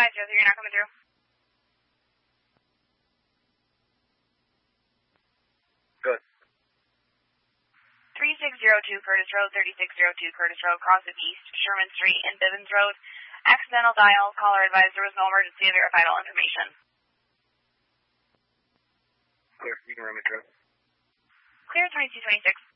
503, you're not coming through. Good. 3602 Curtis Road, 3602 Curtis Road, cross of East Sherman Street and Bivens Road. Accidental dial, caller advised there was no emergency and verified all information. Clear, you can run me through. Clear 2226.